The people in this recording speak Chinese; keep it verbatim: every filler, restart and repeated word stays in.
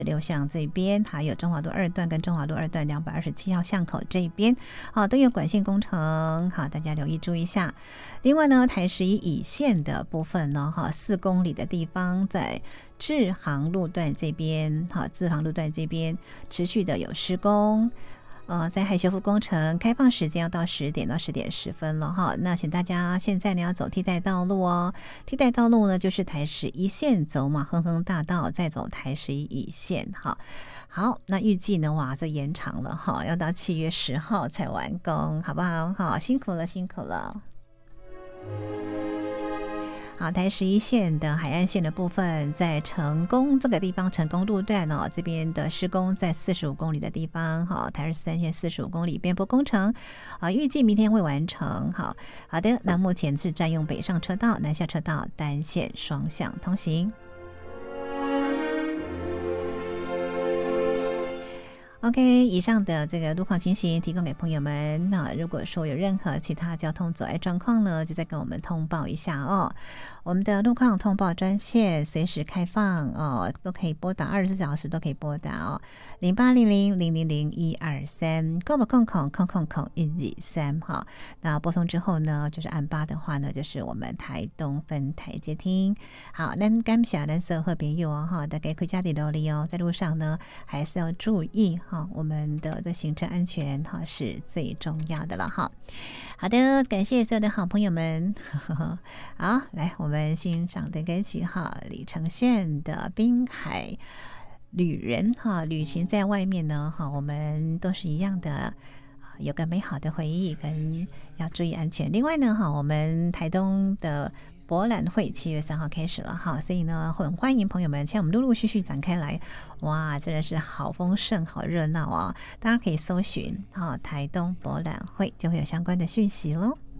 六巷这边，还有中华路二段跟中华路二段两百二十七号巷口这边，好，都有管线工程，好，大家留意注意一下。另外呢，台十一乙线的部分呢，哈，四公里的地方在志航路段这边，好，志航路段这边持续的有施工。呃，在海修复工程开放时间要到十点到十点十分了哈，那请大家现在呢要走替代道路哦。替代道路呢就是台十一线走马亨亨大道，再走台十一乙线哈。好，那预计呢，哇，这延长了哈，要到七月十号才完工，好不好？好，辛苦了，辛苦了。好，台十一线的海岸线的部分，在成功这个地方，成功路段哦，这边的施工在四十五公里的地方，好，台十三线四十五公里边坡工程，啊，预计明天会完成。好，好的，那目前是占用北上车道、南下车道单线双向通行。OK， 以上的这个路况情形提供给朋友们。那如果说有任何其他交通阻碍状况呢，就再跟我们通报一下哦。我们的路况通报专线随时开放哦，都可以拨打，二十四小时都可以拨打哦。零八零零零零零一二三，空不空空空空空一二三哈。那拨通之后呢，就是按八的话呢，就是我们台东分台接听。好，那感谢咱所有朋友哦哈，大家回家的努力哦，在路上呢还是要注意哈，我们的的行车安全哈是最重要的了哈。好的，感谢所有的好朋友们。好，来我们欣赏的歌曲哈，李承铉的《滨海旅人》哈，旅行在外面呢哈，我们都是一样的。有个美好的回忆，跟要注意安全。另外呢，哈，我们台东的博览会七月三号开始了哈，所以呢，很欢迎朋友们，现在我们陆陆续续展开来，哇，真的是好丰盛、好热闹啊！大家可以搜寻哈台东博览会，就会有相关的讯息喽。